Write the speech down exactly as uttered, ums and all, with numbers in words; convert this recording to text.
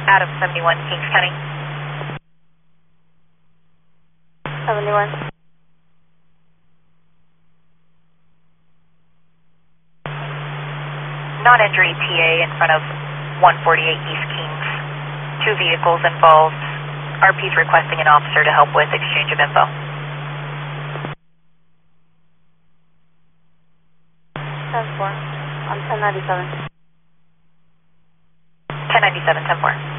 Adam seventy-one, Kings County. seventy-one. Non-injury T A in front of one forty-eight East Kings. Two vehicles involved. R P's requesting an officer to help with exchange of info. ten four. On ten ninety-seven. ten ninety-seven, ten four.